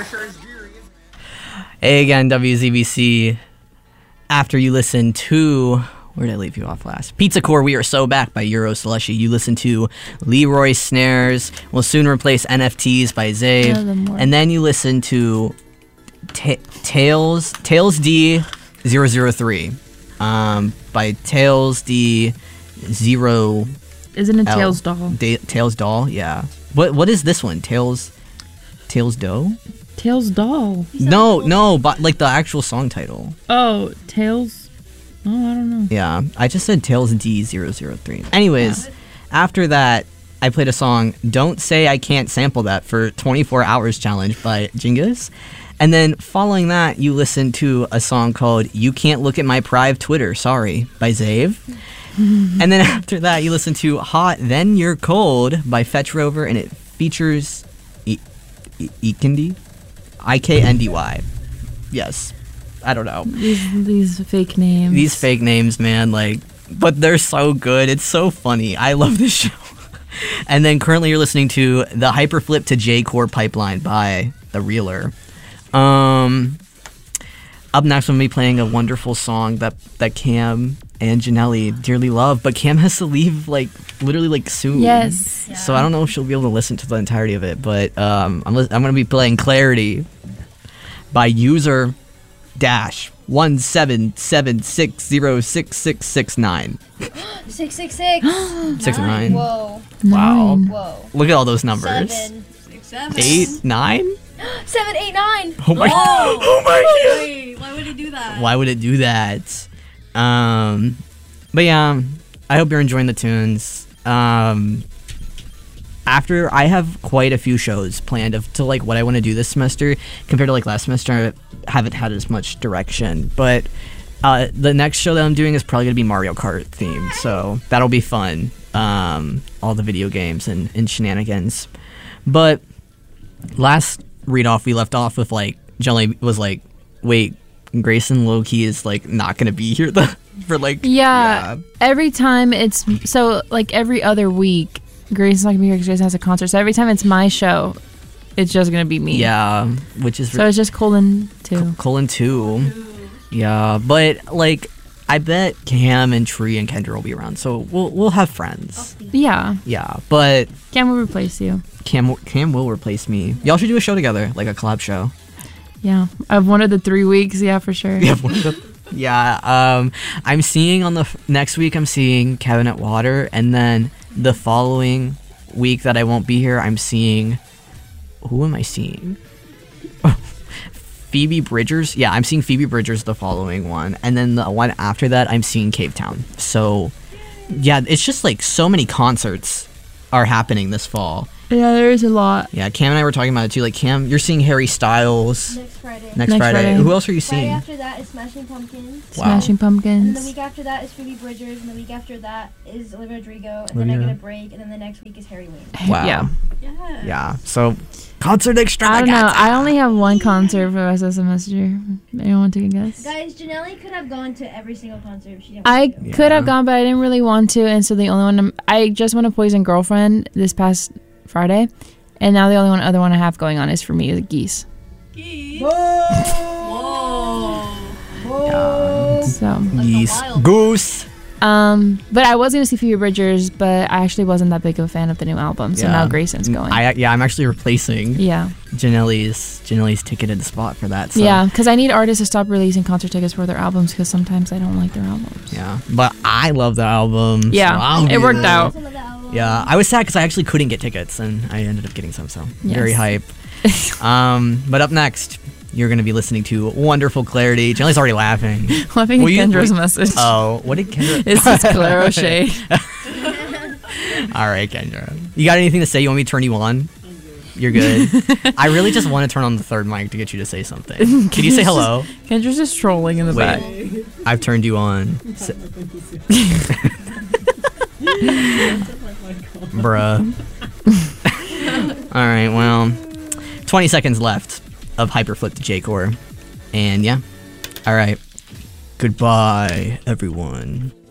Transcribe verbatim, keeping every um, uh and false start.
Hey again, W Z B C. After you listen to, where did I leave you off last? Pizza Core, We Are So Back by Euro Slushy. You listen to Leroy Snares, Will Soon Replace N F Ts by Zave. Yeah, and then you listen to Ta- Tails, Tails D zero zero three um, by Tails D zero. Isn't it L. Tails Doll? Da- Tails Doll, yeah. What What is this one? Tails, Tails Doe? Tails Doll. No, no, but like the actual song title. Oh, Tails. Oh, I don't know. Yeah, I just said Tails D zero zero three. Anyways, yeah. After that, I played a song, Don't Say I Can't Sample That, for twenty-four hours challenge by Jingus. And then following that, you listened to a song called You Can't Look at My Prive Twitter, Sorry, by Zave. And then after that, you listened to Hot Then You're Cold by Fetch Rover, and it features e- e- Ikendy? I K N D Y. Yes. I don't know. These, these fake names. These fake names, man, like, but they're so good. It's so funny. I love this show. And then currently you're listening to the Hyperflip to J-Core Pipeline by The Reeler. Um, up next, I'm going to be playing a wonderful song that, that Cam and Janelle dearly love, but Cam has to leave, like, literally, like, soon. Yes. Yeah. So I don't know if she'll be able to listen to the entirety of it, but um, I'm, li- I'm going to be playing Clarity by user dash one seven seven six zero six six six nine. Six six six. Six nine. Whoa. Wow. Nine. Whoa. Look at all those numbers. Seven. Six, seven. Eight, nine. Seven, eight, nine. Oh my! Whoa. Oh my God! Wait, why would he do that? Why would it do that? Um, but yeah, I hope you're enjoying the tunes. Um, after I have quite a few shows planned of to like what I want to do this semester compared to like last semester. I haven't had as much direction, but uh, the next show that I'm doing is probably gonna be Mario Kart themed, so that'll be fun. Um, all the video games and, and shenanigans. But last read off we left off with like Jelly was like, wait, Grayson low-key is like not gonna be here the, for like yeah, yeah every time it's so like every other week Grayson's not gonna be here because Grayson has a concert, so every time it's my show it's just gonna be me. Yeah, which is so re- it's just colon two Co- colon two yeah, but like I bet Cam and Tree and Kendra will be around, so we'll we'll have friends. Yeah, yeah, but Cam will replace you. Cam Cam will replace me. Y'all should do a show together, like a collab show. Yeah, of one of the three weeks. Yeah, for sure. Yeah, one of the, yeah. Um, I'm seeing on the f- next week. I'm seeing Cabinet Water, and then the following week that I won't be here, I'm seeing. Who am I seeing? Phoebe Bridgers. Yeah, I'm seeing Phoebe Bridgers the following one, and then the one after that, I'm seeing Cave Town. So, yeah, it's just like so many concerts are happening this fall. Yeah, there is a lot. Yeah, Cam and I were talking about it too. Like, Cam, you're seeing Harry Styles Next Friday. next, Next Friday. Friday. Who else are you Friday seeing? after that is Smashing Pumpkins. Wow. Smashing And Pumpkins. the week after that is Phoebe Bridgers, and the week after that is Olivia Rodrigo, and Olivia. then I get a break, and then the next week is Harry Wayne. Wow. Yeah. Yeah. Yeah. So, concert I don't know. I only have one concert for the rest of the semester. Anyone want to take a guess? Guys, Janelle could have gone to every single concert if she didn't. I want to. could have Yeah. gone, but I didn't really want to, and so the only one I'm, I just went to Poison Girlfriend this past Friday, and now the only one other one I have going on is for me is Geese. Geese. Whoa! Whoa. Yeah. So, Like a Geese. wild- Goose. um, but I was gonna see Phoebe Bridgers, but I actually wasn't that big of a fan of the new album, so Yeah. now Grayson's going. I yeah, I'm actually replacing yeah, Janelle's Janelle's ticketed spot for that. So. yeah, because I need artists to stop releasing concert tickets for their albums because sometimes I don't like their albums. Yeah, but I love the album. Yeah, so I'll it be worked there. out. Some of the album. Yeah, I was sad because I actually couldn't get tickets, and I ended up getting some. So Yes. very hype. um, but up next, you're gonna be listening to Wonderful Clarity. Janelle's already laughing. Laughing Will at you- Kendra's will- message. Oh, what did Kendra? It's just Claire O'Shea. All right, Kendra. You got anything to say? You want me to turn you on? You're good. I really just want to turn on the third mic to get you to say something. Can you say hello? Kendra's just trolling in the back. Wait, I've turned you on. S- Bruh. All right, well, twenty seconds left of Hyperflip to J-Core. And yeah, all right. Goodbye, everyone.